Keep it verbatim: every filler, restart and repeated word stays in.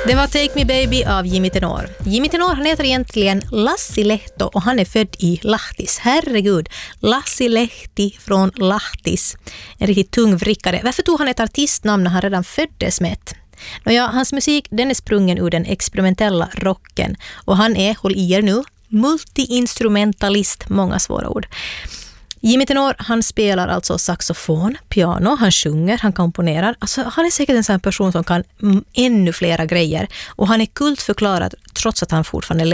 Det var Take Me Baby av Jimmy Tenor. Jimmy Tenor, han heter egentligen Lassi Lehto och han är född i Lahtis. Herregud, Lassi Lehti från Lahtis. En riktigt tung vrickare. Varför tog han ett artistnamn när han redan föddes med ett? Nåja, hans musik, den är sprungen ur den experimentella rocken. Och han är, håll i er nu, multiinstrumentalist, många svåra ord. Jimmy Tenor, han spelar alltså saxofon, piano, han sjunger, han komponerar. Alltså, han är säkert en sån person som kan ännu flera grejer. Och han är kultförklarad trots att han fortfarande lever.